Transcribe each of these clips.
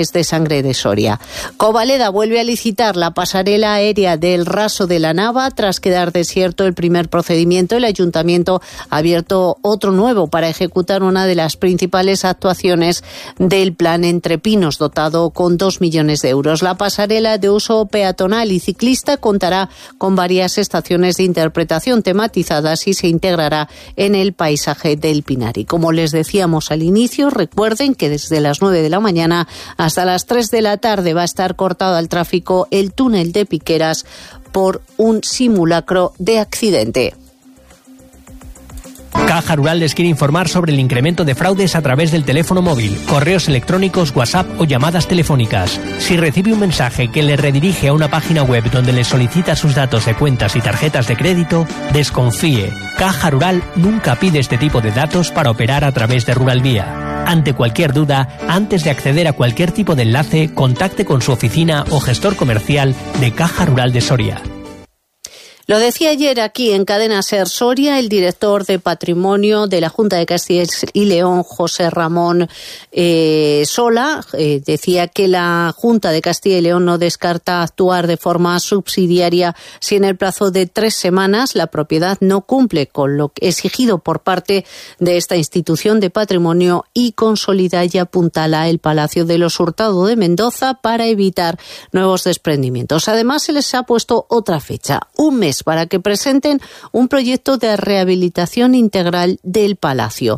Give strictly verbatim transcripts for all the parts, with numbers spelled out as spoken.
de Sangre de Soria. Covaleda vuelve a licitar la pasarela aérea del Raso de la Nava. Tras quedar desierto el primer procedimiento, el Ayuntamiento ha abierto otro nuevo para ejecutar una de las principales actuaciones del Plan Entre Pinos, dotado con dos millones de euros. La pasarela de uso peatonal y ciclista contará con varias estaciones de interpretación tematizadas y se integrará en el paisaje del Pinar. Y como les decíamos al inicio, recuerden que desde las nueve de la mañana hasta Hasta las tres de la tarde va a estar cortado al tráfico el túnel de Piqueras por un simulacro de accidente. Caja Rural les quiere informar sobre el incremento de fraudes a través del teléfono móvil, correos electrónicos, WhatsApp o llamadas telefónicas. Si recibe un mensaje que le redirige a una página web donde le solicita sus datos de cuentas y tarjetas de crédito, desconfíe. Caja Rural nunca pide este tipo de datos para operar a través de Rural Vía. Ante cualquier duda, antes de acceder a cualquier tipo de enlace, contacte con su oficina o gestor comercial de Caja Rural de Soria. Lo decía ayer aquí en Cadena Ser Soria el director de Patrimonio de la Junta de Castilla y León, José Ramón eh, Sola. Eh, decía que la Junta de Castilla y León no descarta actuar de forma subsidiaria si en el plazo de tres semanas la propiedad no cumple con lo exigido por parte de esta institución de patrimonio y consolida y apuntala el Palacio de los Hurtado de Mendoza para evitar nuevos desprendimientos. Además, se les ha puesto otra fecha, un mes, para que presenten un proyecto de rehabilitación integral del Palacio.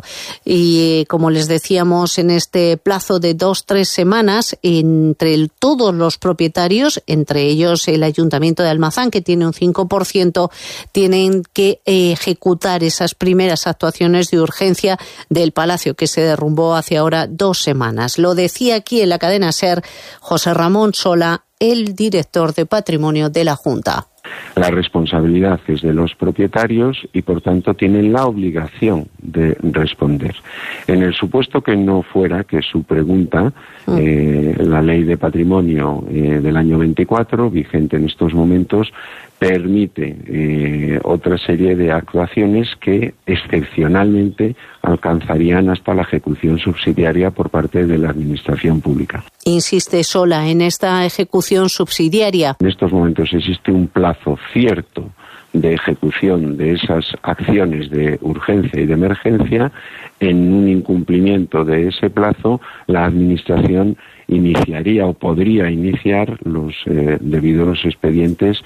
Y como les decíamos, en este plazo de dos, tres semanas, entre el, todos los propietarios, entre ellos el Ayuntamiento de Almazán, que tiene un cinco por ciento, tienen que eh, ejecutar esas primeras actuaciones de urgencia del Palacio, que se derrumbó hace ahora dos semanas. Lo decía aquí en la cadena SER José Ramón Sola, el director de Patrimonio de la Junta. La responsabilidad es de los propietarios y, por tanto, tienen la obligación de responder. En el supuesto que no fuera, que su pregunta, mm. eh, la Ley de Patrimonio eh, del año veinticuatro, vigente en estos momentos, permite eh, otra serie de actuaciones que excepcionalmente alcanzarían hasta la ejecución subsidiaria por parte de la Administración Pública. Insiste Sola en esta ejecución subsidiaria. En estos momentos existe un plazo cierto de ejecución de esas acciones de urgencia y de emergencia. En un incumplimiento de ese plazo, la Administración iniciaría o podría iniciar los eh, debidos expedientes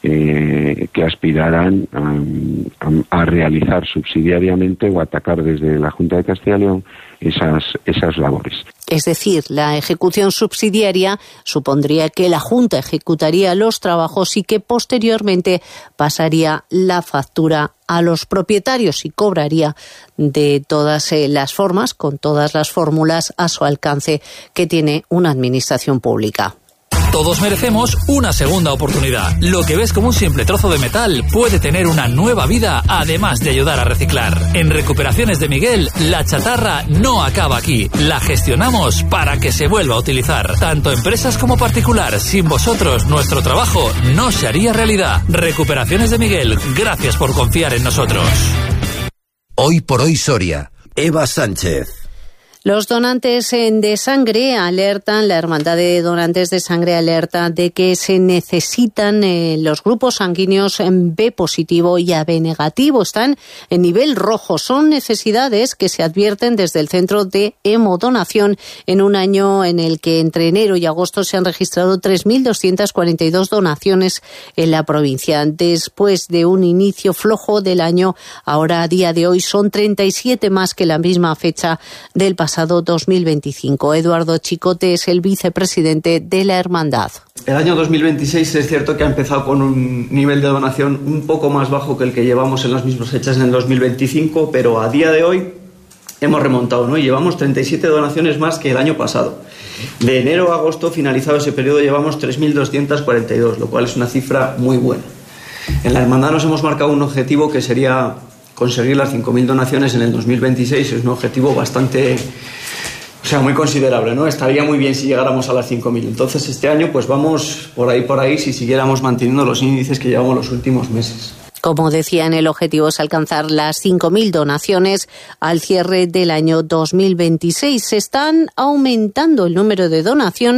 Eh, que aspirarán a, a, a realizar subsidiariamente o atacar desde la Junta de Castilla y León esas, esas labores. Es decir, la ejecución subsidiaria supondría que la Junta ejecutaría los trabajos y que posteriormente pasaría la factura a los propietarios y cobraría de todas eh, las formas, con todas las fórmulas a su alcance que tiene una administración pública. Todos merecemos una segunda oportunidad. Lo que ves como un simple trozo de metal puede tener una nueva vida, además de ayudar a reciclar. En Recuperaciones de Miguel, la chatarra no acaba aquí. La gestionamos para que se vuelva a utilizar. Tanto empresas como particular. Sin vosotros, nuestro trabajo no se haría realidad. Recuperaciones de Miguel, gracias por confiar en nosotros. Hoy por hoy Soria. Eva Sánchez. Los donantes de sangre alertan, la Hermandad de Donantes de Sangre alerta de que se necesitan eh, los grupos sanguíneos en B positivo y A B negativo. Están en nivel rojo. Son necesidades que se advierten desde el Centro de Hemodonación en un año en el que entre enero y agosto se han registrado tres mil doscientas cuarenta y dos donaciones en la provincia. Después de un inicio flojo del año, ahora a día de hoy son treinta y siete más que la misma fecha del pasado. pasado dos mil veinticinco. Eduardo Chicote es el vicepresidente de la Hermandad. El año dos mil veintiséis es cierto que ha empezado con un nivel de donación un poco más bajo que el que llevamos en las mismas fechas en el dos mil veinticinco, pero a día de hoy hemos remontado, ¿no? Y llevamos treinta y siete donaciones más que el año pasado. De enero a agosto, finalizado ese periodo, llevamos tres mil doscientas cuarenta y dos, lo cual es una cifra muy buena. En la Hermandad nos hemos marcado un objetivo que sería conseguir las cinco mil donaciones en el dos mil veintiséis. Es un objetivo bastante, o sea, muy considerable, ¿no? Estaría muy bien si llegáramos a las cinco mil. Entonces, este año, pues vamos por ahí, por ahí, si siguiéramos manteniendo los índices que llevamos los últimos meses. Como decían, el objetivo es alcanzar las cinco mil donaciones al cierre del año dos mil veintiséis. Se están aumentando el número de donaciones